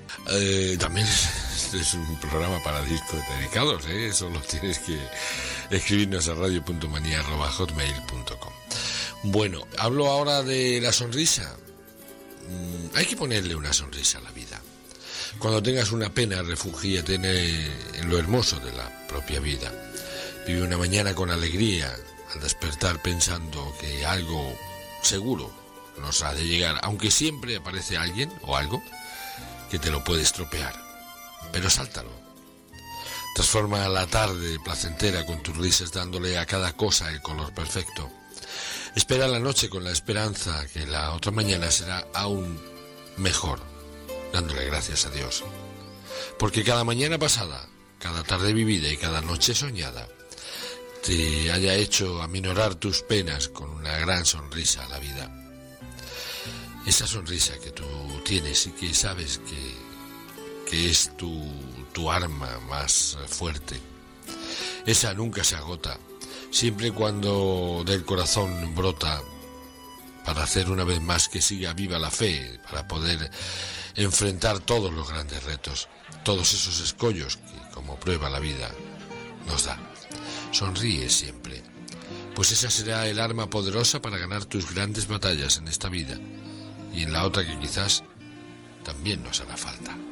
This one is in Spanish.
También es un programa para discos dedicados, ¿eh? Solo tienes que escribirnos a radio.manía@hotmail.com. Bueno, hablo ahora de la sonrisa. Hay que ponerle una sonrisa a la vida. Cuando tengas una pena, refúgiate en lo hermoso de la propia vida. Vive una mañana con alegría, al despertar pensando que algo seguro nos ha de llegar, aunque siempre aparece alguien o algo que te lo puede estropear. Pero sáltalo. Transforma la tarde placentera con tus risas, dándole a cada cosa el color perfecto. Espera la noche con la esperanza que la otra mañana será aún mejor, dándole gracias a Dios. Porque cada mañana pasada, cada tarde vivida y cada noche soñada te haya hecho aminorar tus penas con una gran sonrisa a la vida. Esa sonrisa que tú tienes y que sabes que es tu arma más fuerte. Esa nunca se agota, siempre y cuando del corazón brota, para hacer una vez más que siga viva la fe, para poder enfrentar todos los grandes retos, todos esos escollos que como prueba la vida nos da. Sonríe siempre, pues esa será el arma poderosa para ganar tus grandes batallas en esta vida y en la otra que quizás también nos hará falta.